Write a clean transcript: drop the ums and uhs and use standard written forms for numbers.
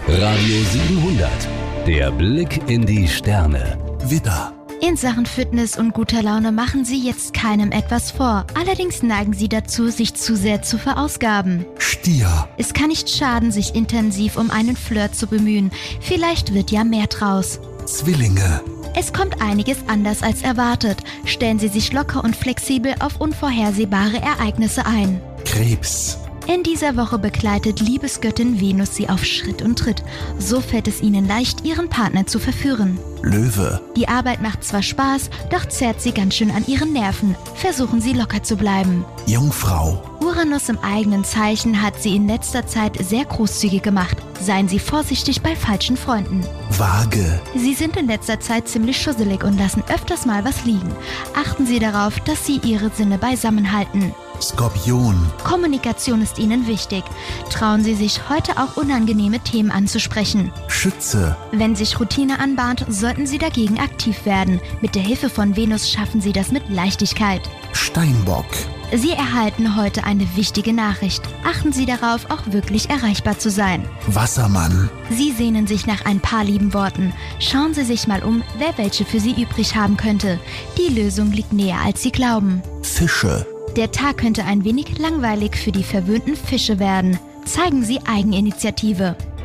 Radio 700. Der Blick in die Sterne. Widder. In Sachen Fitness und guter Laune machen Sie jetzt keinem etwas vor. Allerdings neigen Sie dazu, sich zu sehr zu verausgaben. Stier. Es kann nicht schaden, sich intensiv um einen Flirt zu bemühen. Vielleicht wird ja mehr draus. Zwillinge. Es kommt einiges anders als erwartet. Stellen Sie sich locker und flexibel auf unvorhersehbare Ereignisse ein. Krebs. In dieser Woche begleitet Liebesgöttin Venus Sie auf Schritt und Tritt. So fällt es Ihnen leicht, Ihren Partner zu verführen. Löwe. Die Arbeit macht zwar Spaß, doch zerrt sie ganz schön an Ihren Nerven. Versuchen Sie locker zu bleiben. Jungfrau. Uranus im eigenen Zeichen hat Sie in letzter Zeit sehr großzügig gemacht. Seien Sie vorsichtig bei falschen Freunden. Waage. Sie sind in letzter Zeit ziemlich schusselig und lassen öfters mal was liegen. Achten Sie darauf, dass Sie Ihre Sinne beisammen halten. Skorpion. Kommunikation ist Ihnen wichtig. Trauen Sie sich heute auch unangenehme Themen anzusprechen. Schütze. Wenn sich Routine anbahnt, sollten Sie dagegen aktiv werden. Mit der Hilfe von Venus schaffen Sie das mit Leichtigkeit. Steinbock. Sie erhalten heute eine wichtige Nachricht. Achten Sie darauf, auch wirklich erreichbar zu sein. Wassermann. Sie sehnen sich nach ein paar lieben Worten. Schauen Sie sich mal um, wer welche für Sie übrig haben könnte. Die Lösung liegt näher, als Sie glauben. Fische. Der Tag könnte ein wenig langweilig für die verwöhnten Fische werden. Zeigen Sie Eigeninitiative.